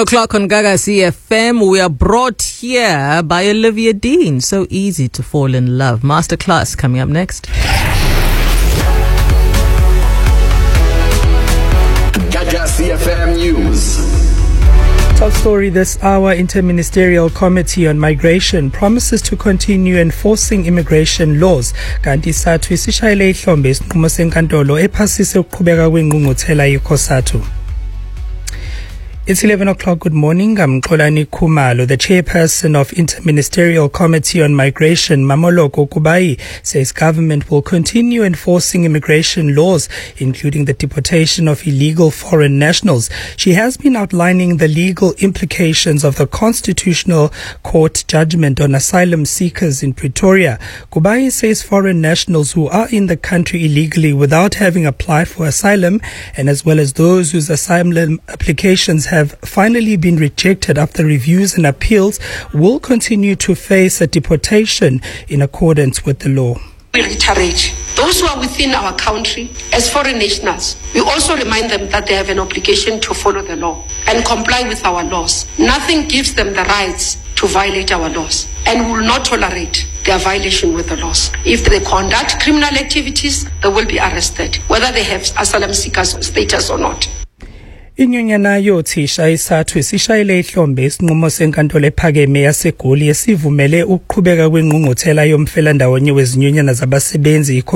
O'clock on Gaga CFM. We are brought here by Olivia Dean. So easy to fall in love. Masterclass coming up next. Gaga CFM News. Top story this hour: Interministerial Committee on Migration promises to continue enforcing immigration laws. Kanti sathu isishayele ihlombe isinqumo senkantolo ephasise ukuqhubeka kwengqungquthela yeCOSATU. It's 11 o'clock. Good morning. I'm Xolani Khumalo. The chairperson of Interministerial Committee on Migration, Mamoloko Kubai, says government will continue enforcing immigration laws, including the deportation of illegal foreign nationals. She has been outlining the legal implications of the Constitutional Court judgment on asylum seekers in Pretoria. Kubai says foreign nationals who are in the country illegally without having applied for asylum, and as well as those whose asylum applications have finally been rejected after reviews and appeals, will continue to face a deportation in accordance with the law. We reiterate, those who are within our country as foreign nationals, we also remind them that they have an obligation to follow the law and comply with our laws. Nothing gives them the rights to violate our laws, and we will not tolerate their violation with the laws. If they conduct criminal activities, they will be arrested, whether they have asylum seekers status or not. Inyunyana yothisha isathu isishayele ihlombe isinqumo senkantolo ephakeme yaseGoli esivumele ukuqhubeka kwengqungquthela yomfelandawonye wezinyunyana zabasebenzi